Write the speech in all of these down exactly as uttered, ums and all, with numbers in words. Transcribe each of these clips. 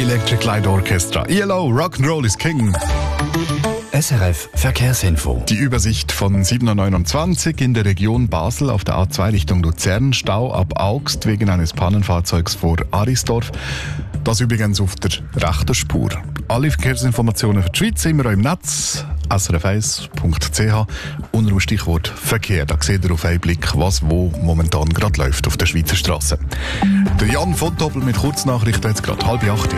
Electric Light Orchestra. E L O, Rock'n'Roll is King. S R F Verkehrsinfo. Die Übersicht von sieben Uhr neunundzwanzig in der Region Basel auf der A zwei Richtung Luzern. Stau ab Augst wegen eines Pannenfahrzeugs vor Arisdorf. Das übrigens auf der rechten Spur. Alle Verkehrsinformationen für die Schweiz immer auch im Netz. S R F eins Punkt c h unter dem Stichwort Verkehr. Da seht ihr auf einen Blick, was wo momentan gerade läuft auf der Schweizer Straße. Der Jan von Doppel mit Kurznachrichten jetzt gerade halb acht.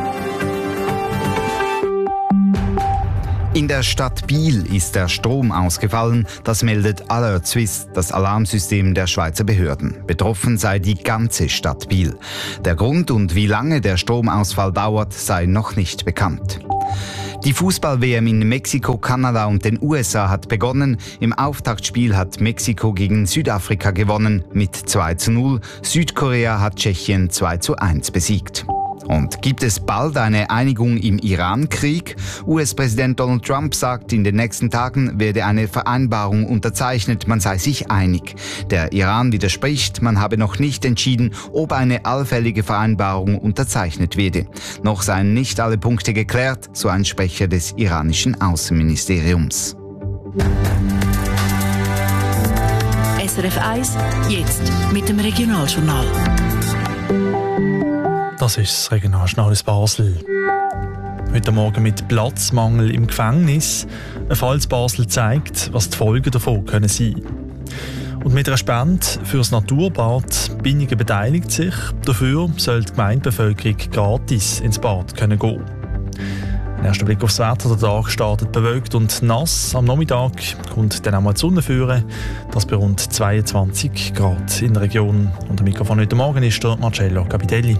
In der Stadt Biel ist der Strom ausgefallen. Das meldet Alert Suisse, das Alarmsystem der Schweizer Behörden. Betroffen sei die ganze Stadt Biel. Der Grund und wie lange der Stromausfall dauert, sei noch nicht bekannt. Die Fußball-W M in Mexiko, Kanada und den U S A hat begonnen. Im Auftaktspiel hat Mexiko gegen Südafrika gewonnen mit zwei zu null. Südkorea hat Tschechien zwei zu eins besiegt. Und gibt es bald eine Einigung im Iran-Krieg? U S-Präsident Donald Trump sagt, in den nächsten Tagen werde eine Vereinbarung unterzeichnet, man sei sich einig. Der Iran widerspricht, man habe noch nicht entschieden, ob eine allfällige Vereinbarung unterzeichnet werde. Noch seien nicht alle Punkte geklärt, so ein Sprecher des iranischen Außenministeriums. S R F eins, jetzt mit dem Regionaljournal. Das ist das Regionaljournal aus Basel. Heute Morgen mit Platzmangel im Gefängnis. Ein Fall in Basel zeigt, was die Folgen davon können sein. Und mit einer Spende für das Naturbad Binnigen beteiligt sich. Dafür soll die Gemeindebevölkerung gratis ins Bad können gehen. Ein erster Blick aufs Wetter. Der Tag startet bewölkt und nass. Am Nachmittag kommt dann auch mal die Sonne führen. Das bei rund zweiundzwanzig Grad in der Region. Und am Mikrofon heute Morgen ist der Marcello Capitelli.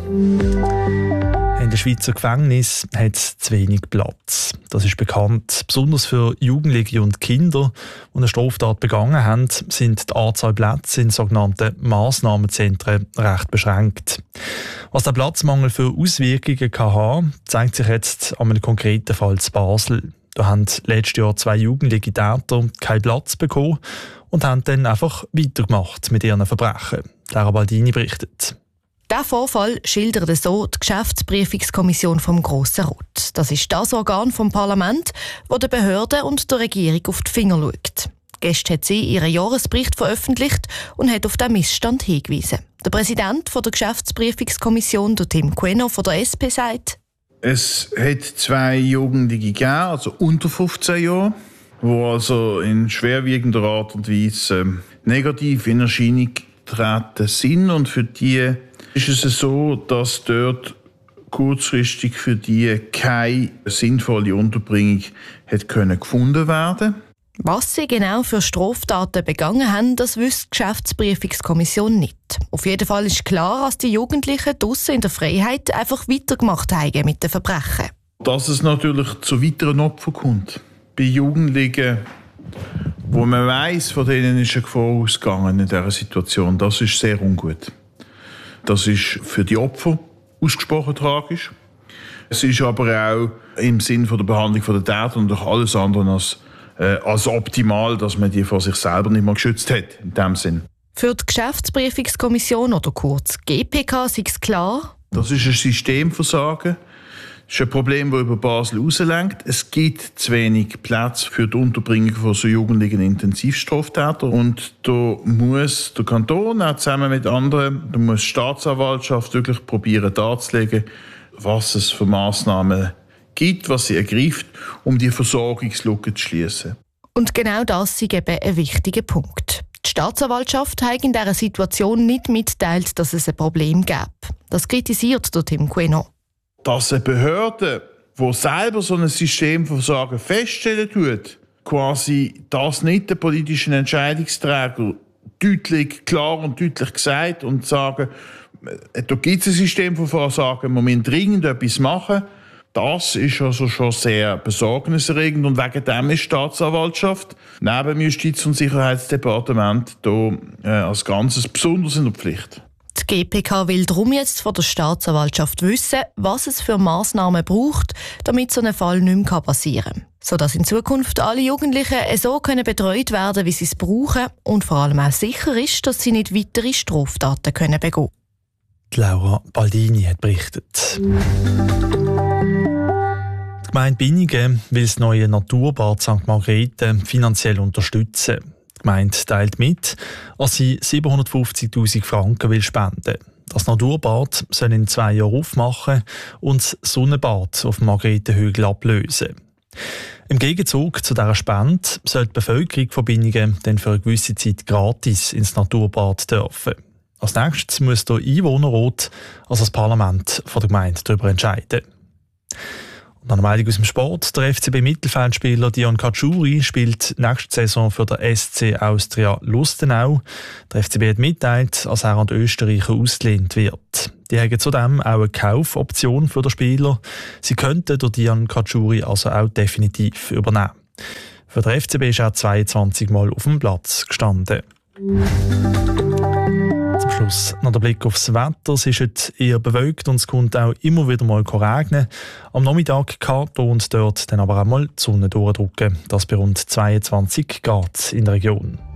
In den Schweizer Gefängnissen hat es zu wenig Platz. Das ist bekannt. Besonders für Jugendliche und Kinder, die eine Straftat begangen haben, sind die Anzahl Plätze in sogenannten Massnahmenzentren recht beschränkt. Was der Platzmangel für Auswirkungen kann haben, zeigt sich jetzt an einem konkreten Fall in Basel. Da haben letztes Jahr zwei jugendliche Täter keinen Platz bekommen und haben dann einfach weitergemacht mit ihren Verbrechen. Lara Baldini berichtet. Der Vorfall schildert so die Geschäftsprüfungskommission vom Grossen Rat. Das ist das Organ vom Parlament, das der Behörde und der Regierung auf die Finger schaut. Gestern hat sie ihren Jahresbericht veröffentlicht und hat auf den Missstand hingewiesen. Der Präsident der Geschäftsprüfungskommission, der Tim Queno von der S P, sagt: Es hat zwei Jugendliche gegeben, also unter fünfzehn Jahren, die also in schwerwiegender Art und Weise ähm, negativ in Erscheinung getreten sind. Und für die ist es so, dass dort kurzfristig für die keine sinnvolle Unterbringung hat können gefunden werden. Was sie genau für Straftaten begangen haben, das wüsste die Geschäftsprüfungskommission nicht. Auf jeden Fall ist klar, dass die Jugendlichen draussen in der Freiheit einfach weitergemacht haben mit den Verbrechen. Dass es natürlich zu weiteren Opfern kommt. Bei Jugendlichen, wo man weiss, von denen ist eine Gefahr ausgegangen in dieser Situation, das ist sehr ungut. Das ist für die Opfer ausgesprochen tragisch. Es ist aber auch im Sinn der Behandlung der Täter und durch alles andere als, äh, als optimal, dass man die vor sich selber nicht mehr geschützt hat, in dem Sinn. Für die Geschäftsprüfungskommission oder kurz G P K ist es klar: Das ist ein Systemversagen. Das ist ein Problem, das über Basel rauslenkt. Es gibt zu wenig Platz für die Unterbringung von so jugendlichen Intensivstraftätern. Und da muss der Kanton auch zusammen mit anderen, da muss die Staatsanwaltschaft wirklich probieren darzulegen, was es für Massnahmen gibt, was sie ergreift, um die Versorgungslücke zu schließen. Und genau das ist eben ein wichtiger Punkt. Die Staatsanwaltschaft hat in dieser Situation nicht mitteilt, dass es ein Problem gäbe. Das kritisiert der Tim Queno. Dass eine Behörde, die selber so ein Systemversagen feststellen tut, quasi das nicht den politischen Entscheidungsträger deutlich, klar und deutlich gesagt und sagen, da gibt es ein Systemversagen, wir müssen dringend etwas machen, das ist also schon sehr besorgniserregend und wegen dem ist die Staatsanwaltschaft neben dem Justiz- und Sicherheitsdepartement hier äh, als Ganzes besonders in der Pflicht. Die G P K will darum jetzt von der Staatsanwaltschaft wissen, was es für Massnahmen braucht, damit so ein Fall nicht mehr passieren kann. Sodass in Zukunft alle Jugendlichen so können betreut werden, wie sie es brauchen und vor allem auch sicher ist, dass sie nicht weitere Straftaten können begehen können. Die Laura Baldini hat berichtet. Die Gemeinde Binnigen will das neue Naturbad Sankt Margrethe finanziell unterstützen. Die Gemeinde teilt mit, dass sie siebenhundertfünfzigtausend Franken will spenden. Das Naturbad soll in zwei Jahren aufmachen und das Sonnenbad auf dem Margrethenhügel ablösen. Im Gegenzug zu dieser Spende soll die Bevölkerung von Binnigen dann für eine gewisse Zeit gratis ins Naturbad dürfen. Als nächstes muss der Einwohnerrat, also das Parlament von der Gemeinde, darüber entscheiden. Und eine Meldung aus dem Sport. Der F C B-Mittelfeldspieler Dion Cacciuri spielt nächste Saison für den S C Austria Lustenau. Der F C B hat mitteilt, dass er an die Österreicher ausgelehnt wird. Die haben zudem auch eine Kaufoption für den Spieler. Sie könnten den Dion Cacciuri also auch definitiv übernehmen. Für den F C B ist er zweiundzwanzig Mal auf dem Platz gestanden. Zum Schluss noch der Blick aufs Wetter. Es ist heute eher bewölkt und es kommt auch immer wieder mal regnen. Am Nachmittag kann hier und dort dann aber auch mal die Sonne durchdrücken. Das bei rund zweiundzwanzig Grad in der Region.